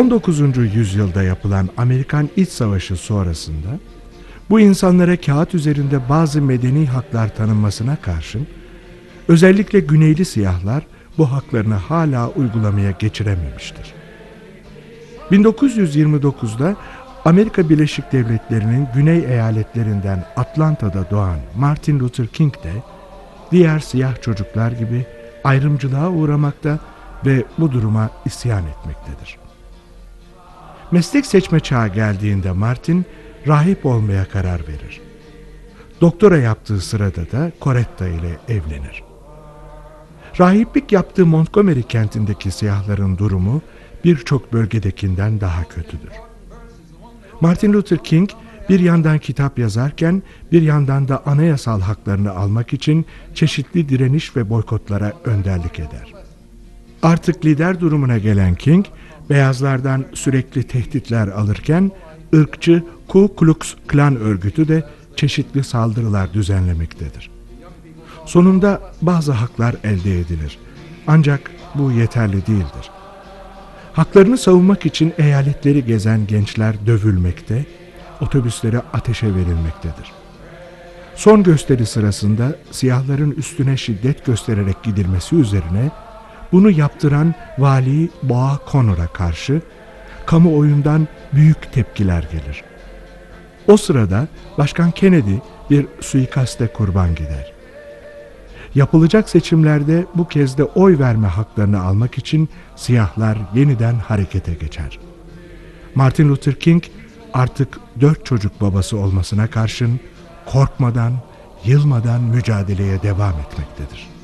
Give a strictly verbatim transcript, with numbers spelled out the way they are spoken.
on dokuzuncu yüzyılda yapılan Amerikan İç Savaşı sonrasında bu insanlara kağıt üzerinde bazı medeni haklar tanınmasına karşın özellikle Güneyli siyahlar bu haklarını hala uygulamaya geçirememiştir. bin dokuz yüz yirmi dokuzda Amerika Birleşik Devletleri'nin güney eyaletlerinden Atlanta'da doğan Martin Luther King de diğer siyah çocuklar gibi ayrımcılığa uğramakta ve bu duruma isyan etmektedir. Meslek seçme çağı geldiğinde Martin rahip olmaya karar verir. Doktora yaptığı sırada da Coretta ile evlenir. Rahiplik yaptığı Montgomery kentindeki siyahların durumu birçok bölgedekinden daha kötüdür. Martin Luther King bir yandan kitap yazarken bir yandan da anayasal haklarını almak için çeşitli direniş ve boykotlara önderlik eder. Artık lider durumuna gelen King, beyazlardan sürekli tehditler alırken ırkçı Ku Klux Klan örgütü de çeşitli saldırılar düzenlemektedir. Sonunda bazı haklar elde edilir. Ancak bu yeterli değildir. Haklarını savunmak için eyaletleri gezen gençler dövülmekte, otobüslere ateşe verilmektedir. Son gösteri sırasında siyahların üstüne şiddet göstererek gidilmesi üzerine bunu yaptıran vali Boa Connor'a karşı kamuoyundan büyük tepkiler gelir. O sırada Başkan Kennedy bir suikaste kurban gider. Yapılacak seçimlerde bu kez de oy verme haklarını almak için siyahlar yeniden harekete geçer. Martin Luther King artık dört çocuk babası olmasına karşın korkmadan, yılmadan mücadeleye devam etmektedir.